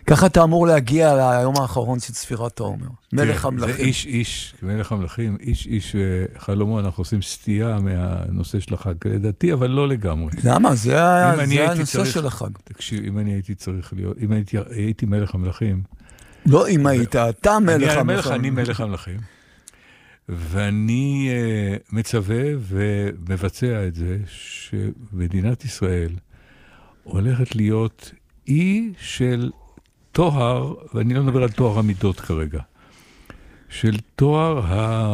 ככה אתה אמור להגיע ליום האחרון של ספירת העומר. מלך המלכים. זה איש, מלך המלכים, איש חלומו, אנחנו עושים סטייה מהנושא של החג, לדעתי, אבל לא לגמרי. למה? זה הנושא של החג. תקשיב, אם אני הייתי צריך להיות, אם הייתי מלך המלכים, לא אם היית, אתה מלך המלכים. אני מלך המלכים, ואני מצווה ומבצע את זה, שמדינת ישראל הולכת להיות אי של תואר, ואני לא מדבר על תואר המידות כרגע, של תואר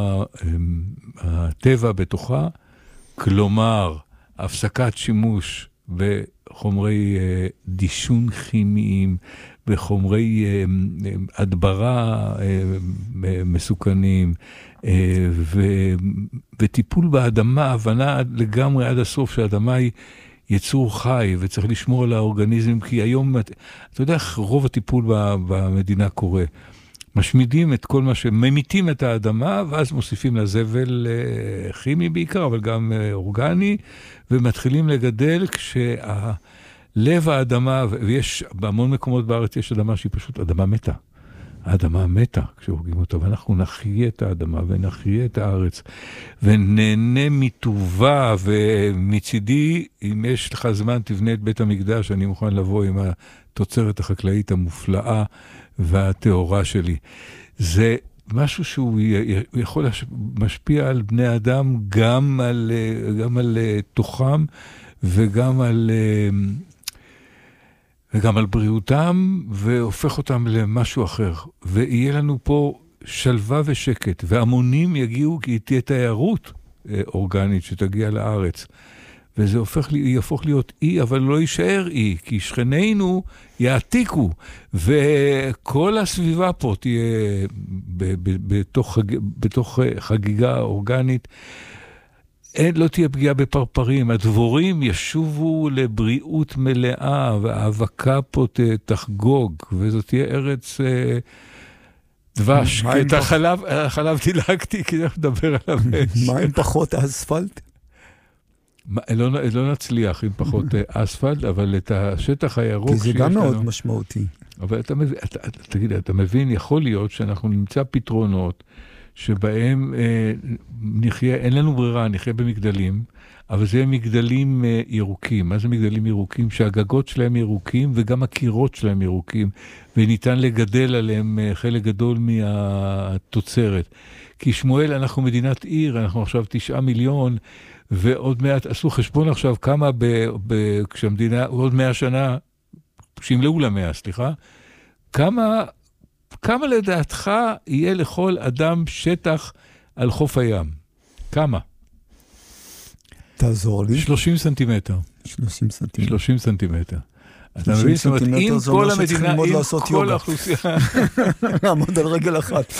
הטבע בתוכה, כלומר, הפסקת שימוש בחומרי דישון כימיים, בחומרי הדברה מסוכנים, וטיפול באדמה, הבנה לגמרי עד הסוף שהאדמה היא יצור חי, וצריך לשמור על האורגניזם, כי היום, אתה יודע איך רוב הטיפול במדינה קורה. משמידים את כל מה שממיתים את האדמה, ואז מוסיפים לה זבל כימי בעיקר, אבל גם אורגני, ומתחילים לגדל כשלב האדמה, ויש בהמון מקומות בארץ יש אדמה שהיא פשוט אדמה מתה. האדמה מתה כשהורגים אותה, ואנחנו נחיה את האדמה ונחיה את הארץ, ונהנה מטובה, ומצידי, אם יש לך זמן, תבנה את בית המקדש, אני מוכן לבוא עם התוצרת החקלאית המופלאה והתאורה שלי. זה משהו שהוא יכול משפיע על בני אדם, גם על תוכם, וגם על בריאותם, והופך אותם למשהו אחר. ויהיה לנו פה שלווה ושקט, והמונים יגיעו, כי תהיה תיירות אורגנית שתגיע לארץ. וזה יהפוך להיות אי, אבל לא יישאר אי, כי שכנינו יעתיקו, וכל הסביבה פה תהיה בתוך חגיגה אורגנית. לא תהיה פגיעה בפרפרים, הדבורים ישובו לבריאות מלאה, והאבקה פה תחגוג, וזאת תהיה ארץ דבש. את החלב דילגתי, כי אני מדבר עליו. מה עם פחות האספלט? לא נצליח עם פחות אספלט, אבל את השטח הירוק כי זה גם מאוד משמעותי. אבל תגיד, אתה מבין, יכול להיות שאנחנו נמצא פתרונות, שבהם נחיה, אין לנו ברירה, נחיה במגדלים, אבל זה מגדלים ירוקים. מה זה מגדלים ירוקים? שהגגות שלהם ירוקים, וגם הקירות שלהם ירוקים, וניתן לגדל עליהם חלק גדול מהתוצרת. כי שמואל, אנחנו מדינת עיר, אנחנו עכשיו 9 מיליון, ועוד מעט, עשו חשבון עכשיו כמה כשהמדינה, עוד 100 שנה, שימלאו ל100, סליחה, כמה לדעתך יהיה לכל אדם שטח על חוף הים? כמה? תעזור לי. 30 סנטימטר. 30 סנטימטר. אתה מבין? זאת אומרת, אם כל המדינה, אם כל האוכלוסייה... לעמוד על רגל אחת.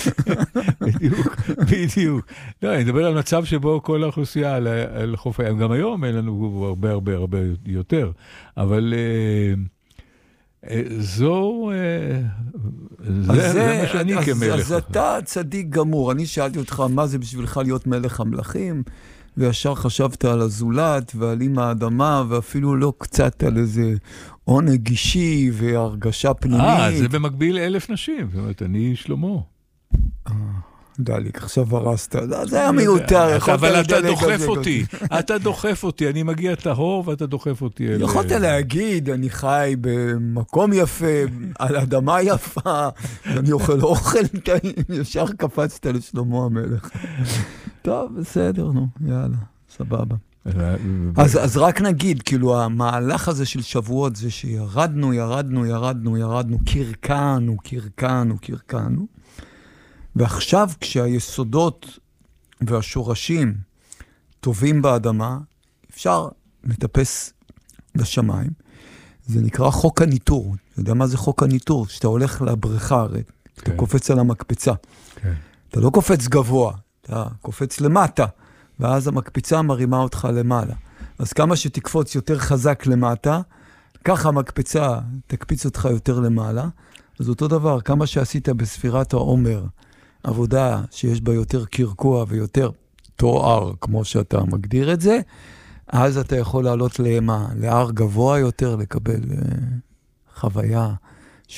בדיוק. לא, אני מדבר על מצב שבו כל האוכלוסייה על חוף הים. גם היום אין לנו הרבה יותר. אבל... זה מה שאני כמלך. אז אתה צדיק גמור. אני שאלתי אותך מה זה בשבילך להיות מלך המלכים, וישר חשבת על הזולת ועל עם האדמה, ואפילו לא קצת על איזה עונג אישי והרגשה פנימית. זה במקביל 1,000 נשים. זאת אומרת, אני שלמה. דליק, עכשיו הרסת. זה היה מיותר. אבל אתה דוחף אותי. אני מגיע טהור ואתה דוחף אותי. יכולת להגיד, אני חי במקום יפה, על אדמה יפה, אני אוכל אוכל טעים, ישר קפצת לשלמה המלך. טוב, בסדר, נו, יאללה, סבבה. אז רק נגיד, כאילו, המהלך הזה של שבועות זה שירדנו, קרקענו, ועכשיו כשהיסודות והשורשים טובים באדמה, אפשר לטפס לשמיים. זה נקרא חוק הניטור. אתה יודע מה זה חוק הניטור? שאתה הולך לבריכה, אתה קופץ על המקפצה. אתה לא קופץ גבוה, אתה קופץ למטה, ואז המקפיצה מרימה אותך למעלה. אז כמה שתקפוץ יותר חזק למטה, ככה המקפצה תקפיץ אותך יותר למעלה. אז אותו דבר, כמה שעשית בספירת העומר, עבודה שיש בה יותר קרקוע ויותר תואר, כמו שאתה מגדיר את זה, אז אתה יכול לעלות להר גבוה יותר, לקבל חוויה